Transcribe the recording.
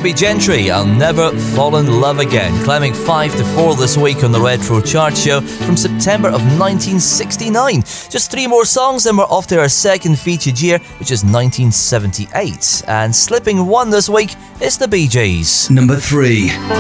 Toby Gentry, I'll Never Fall in Love Again, climbing 5 to 4 this week on the Retro Chart Show from September of 1969. Just 3 more songs, then we're off to our second featured year, which is 1978. And slipping 1 this week is the Bee Gees. Number 3.